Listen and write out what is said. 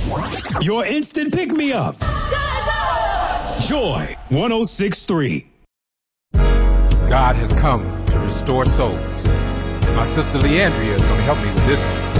Your instant pick-me-up. Joy 106.3. God has come to restore souls. My sister Leandria is going to help me with this one.